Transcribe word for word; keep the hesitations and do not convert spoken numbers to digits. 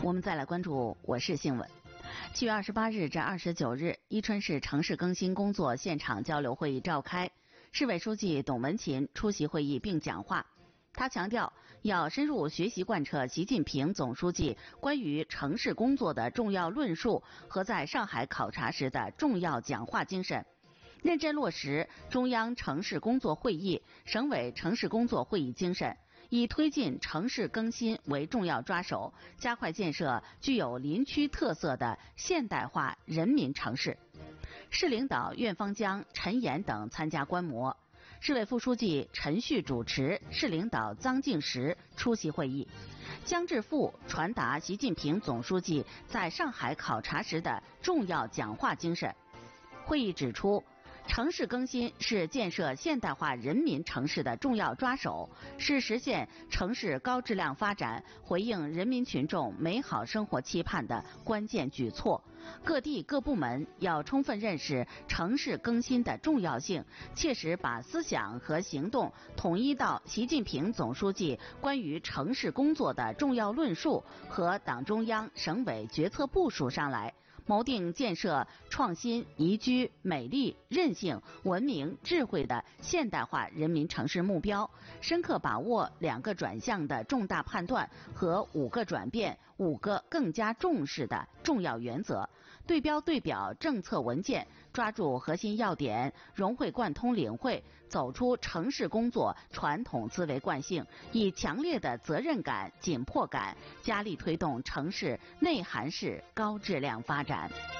我们再来关注我市新闻。七月二十八日至二十九日，伊春市城市更新工作现场交流会议召开，市委书记董文勤出席会议并讲话。他强调，要深入学习贯彻习近平总书记关于城市工作的重要论述和在上海考察时的重要讲话精神，认真落实中央城市工作会议、省委城市工作会议精神，以推进城市更新为重要抓手，加快建设具有林区特色的现代化人民城市。市领导苑方江、陈岩等参加观摩。市委副书记陈旭主持，市领导臧敬实出席会议。江志富传达习近平总书记在上海考察时的重要讲话精神。会议指出，城市更新是建设现代化人民城市的重要抓手，是实现城市高质量发展、回应人民群众美好生活期盼的关键举措。各地各部门要充分认识城市更新的重要性，切实把思想和行动统一到习近平总书记关于城市工作的重要论述和党中央、省委决策部署上来，谋定建设创新、宜居、美丽、韧性、文明、智慧的现代化人民城市目标，深刻把握两个转向的重大判断和五个转变、五个更加重视的重要原则，对标对表政策文件，抓住核心要点，融会贯通领会，走出城市工作传统思维惯性，以强烈的责任感、紧迫感，加力推动城市内涵式高质量发展。